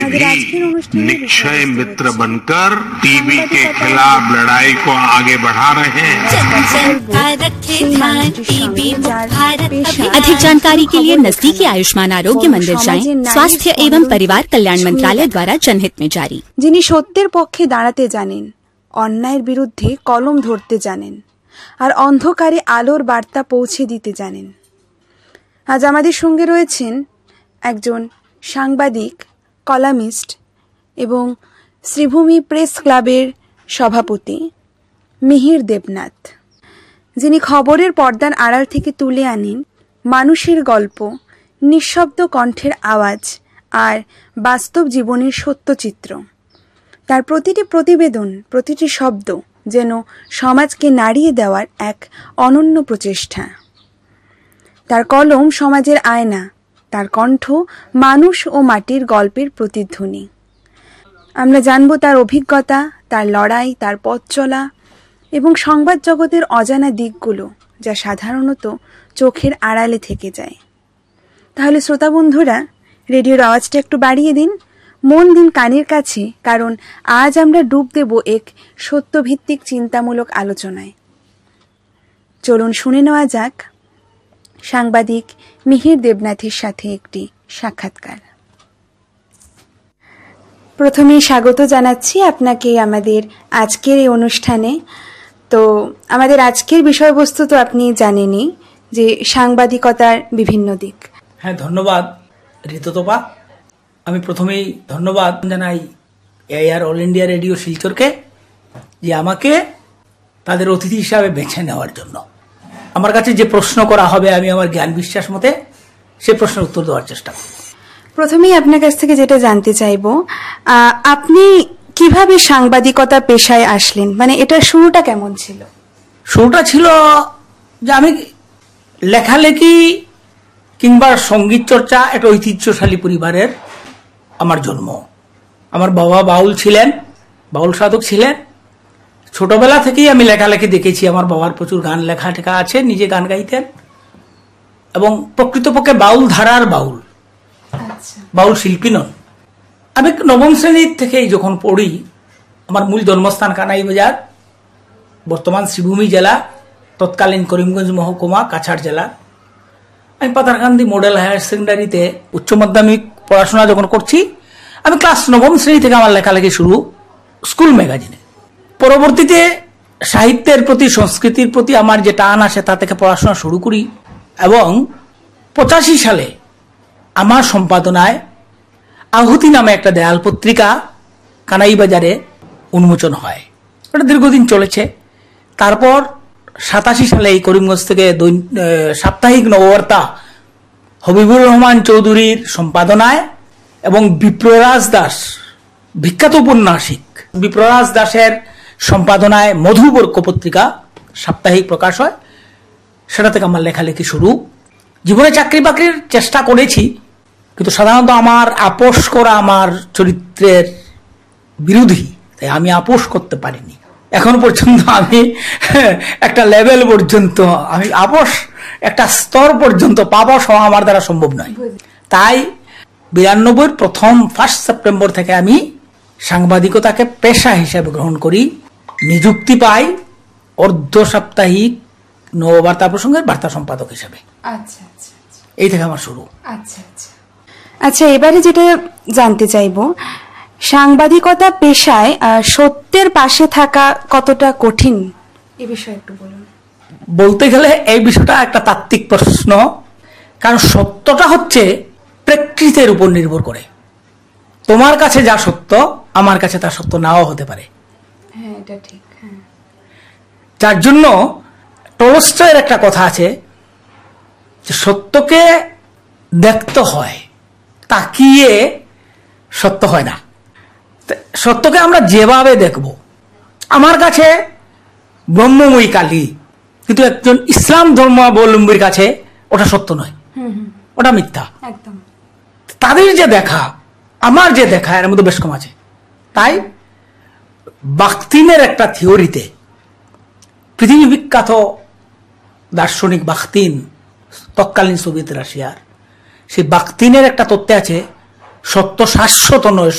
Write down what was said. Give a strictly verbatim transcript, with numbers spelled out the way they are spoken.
भी निक्षय मित्र बनकर टीबी के खिलाफ लड़ाई को आगे बढ़ा रहे हैं। अधिक जानकारी के लिए नजदीकी आयुष्मान आरोग्य मंदिर जाएं। स्वास्थ्य एवं परिवार कल्याण मंत्रालय द्वारा जनहित में जारी। যিনি সত্যের পক্ষে দাঁড়াতে জানেন, অন্যায়ের বিরুদ্ধে কলম ধরতে জানেন, আর অন্ধকারে আলোর বার্তা পৌঁছে দিতে জানেন। আজ আমাদের সঙ্গে রয়েছেন একজন সাংবাদিক, কলামিস্ট এবং শ্রীভূমি প্রেস ক্লাবের সভাপতি মিহির দেবনাথ, যিনি খবরের পর্দার আড়াল থেকে তুলে আনেন মানুষের গল্প, নিঃশব্দ কণ্ঠের আওয়াজ আর বাস্তব জীবনের সত্যচিত্র। তার প্রতিটি প্রতিবেদন, প্রতিটি শব্দ যেন সমাজকে নাড়িয়ে দেওয়ার এক অনন্য প্রচেষ্টা। তার কলম সমাজের আয়না, তার কণ্ঠ মানুষ ও মাটির গল্পের প্রতিধ্বনি। আমরা জানব তার অভিজ্ঞতা, তার লড়াই, তার পথ চলা এবং সংবাদ জগতের অজানা দিকগুলো, যা সাধারণত চোখের আড়ালে থেকে যায়। তাহলে শ্রোতা বন্ধুরা, রেডিওর আওয়াজটা একটু বাড়িয়ে দিন, মন দিন কানের কাছে, কারণ আজ আমরা ডুব দেব এক সত্যভিত্তিক চিন্তামূলক আলোচনায়। চলুন শুনে নেওয়া যাক সাংবাদিক মিহির দেবনাথের সাথে একটি সাক্ষাৎকার। প্রথমে স্বাগত জানাচ্ছি আপনাকে আমাদের আজকের এই অনুষ্ঠানে। তো আমাদের আজকের বিষয়বস্তু তো আপনি জানেনই, যে সাংবাদিকতার বিভিন্ন দিক। হ্যাঁ, ধন্যবাদ ঋতুতপা। আমি প্রথমেই ধন্যবাদ জানাই এআইআর অল ইন্ডিয়া রেডিও শিলচরকে, যে আমাকে তাদের অতিথি হিসাবে বেছে নেওয়ার জন্য। আমার কাছে যে প্রশ্ন করা হবে, আমি আমার জ্ঞান বিশ্বাস মতে সে প্রশ্নের উত্তর দেওয়ার চেষ্টা করব। প্রথমেই আপনার কাছ থেকে যেটা জানতে চাইব, আপনি কিভাবে সাংবাদিকতা পেশায় আসলেন, মানে এটা শুরুটা কেমন ছিল? শুরুটা ছিল যে আমি লেখালেখি কিংবা সঙ্গীত চর্চা একটা ঐতিহ্যশালী পরিবারের আমার জন্ম। আমার বাবা বাউল ছিলেন, বাউল সাধক ছিলেন। ছোটবেলা থেকেই আমি লেখালেখি দেখেছি। আমার বাবার প্রচুর গান লেখা টেখা আছে, নিজে গান গাইতেন এবং প্রকৃতপক্ষে বাউল ধারার বাউল, বাউল শিল্পী নন। আমি নবম শ্রেণীর থেকেই যখন পড়ি, আমার মূল জন্মস্থান কানাইবাজার, বর্তমান শ্রীভূমি জেলা, তৎকালীন করিমগঞ্জ মহকুমা, কাছাড় জেলা। আমি পাতারকান্দি মডেল হায়ার সেকেন্ডারিতে উচ্চ মাধ্যমিক পড়াশোনা যখন করছি, আমি ক্লাস নবম শ্রেণী থেকে আমার লেখালেখি শুরু স্কুল ম্যাগাজিনে। পরবর্তীতে সাহিত্যের প্রতি, সংস্কৃতির প্রতি আমার যে টান আসে, তা থেকে পড়াশোনা শুরু করি এবং পঁচাশি সালে আমার সম্পাদনায় আহুতি নামে একটা দেয়াল পত্রিকা কানাইবাজারে উন্মোচন হয়। ওটা দীর্ঘদিন চলেছে। তারপর সাতাশি সালে এই করিমগঞ্জ থেকে সাপ্তাহিক নববার্তা হবিবুর রহমান চৌধুরীর সম্পাদনায় এবং বিপ্ররাজ দাস, বিখ্যাত উপন্যাসিক বিপ্ররাজ দাসের সম্পাদনায় মধুবর্ক পত্রিকা সাপ্তাহিক প্রকাশ হয়। সেটা থেকে আমার লেখালেখি শুরু। জীবনে চাকরি বাকরির চেষ্টা করেছি, কিন্তু সাধারণত আমার আপোষ করা আমার চরিত্রের বিরোধী, তাই আমি আপোষ করতে পারিনি। এখন পর্যন্ত আমি একটা লেভেল পর্যন্ত, আমি আপোষ একটা স্তর পর্যন্ত পাবস হওয়া আমার দ্বারা সম্ভব নয়। তাই বিরানব্বইয়ের প্রথম ফার্স্ট সেপ্টেম্বর থেকে আমি সাংবাদিকতাকে পেশা হিসেবে গ্রহণ করি, নিযুক্তি পাই অর্ধ সাপ্তাহিক নববার্তা প্রসঙ্গের বার্তা সম্পাদক হিসেবে। আচ্ছা আচ্ছা, এই থেকে আমার শুরু। আচ্ছা আচ্ছা আচ্ছা এবারে যেটা জানতে চাইব, সাংবাদিকতা পেশায় সত্যের পাশে থাকা কতটা কঠিন, এই বিষয়ে একটু বলুন। বলতে গেলে এই বিষয়টা একটা তাত্ত্বিক প্রশ্ন, কারণ সত্যটা হচ্ছে প্রেক্ষিতের উপর নির্ভর করে। তোমার কাছে যা সত্য, আমার কাছে তা সত্য নাও হতে পারে। হ্যাঁ, এটা ঠিক। হ্যাঁ, যার জন্য টলস্টয়ের একটা কথা আছে যে সত্যকে দেখতে হয়, তাকিয়ে সত্য হয় না। সত্যকে আমরা যেভাবে দেখব, আমার কাছে ব্রহ্মময়ী কালী, কিন্তু একজন ইসলাম ধর্মাবলম্বীর কাছে ওটা সত্য নয়, ওটা মিথ্যা। একদম। তাদের যে দেখা, আমার যে দেখা, এর মধ্যে বেশ কম আছে। তাই বাখতিনের একটা থিওরিতে, পৃথিবী বিখ্যাত দার্শনিক বাখতিন, তৎকালীন সোভিয়েত রাশিয়ার, সেই বাখতিনের একটা তত্ত্বে আছে সত্য শাশ্বত নয়,